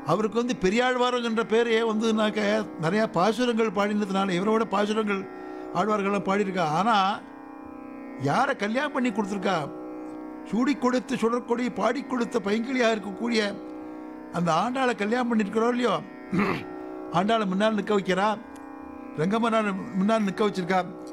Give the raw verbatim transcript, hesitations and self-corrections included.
அவருக்கு வந்து பெரியாழ்வாருங்கிற பேரே வந்துனாக்க நிறையா பாசுரங்கள் பாடினதுனால இவரோட பாசுரங்கள் ஆழ்வார்கள்லாம் பாடியிருக்கா. ஆனால் யாரை கல்யாணம் பண்ணி கொடுத்துருக்கா? சூடி கொடுத்து சுடற்கொடி பாடி கொடுத்த பைங்கிளியாக இருக்கக்கூடிய அந்த ஆண்டாளை கல்யாணம் பண்ணியிருக்கிறோம் இல்லையோ, ஆண்டாளை முன்னால் நிற்க வைக்கிறா, ரங்கமன்னார் முன்னால் நிற்க வச்சிருக்கா.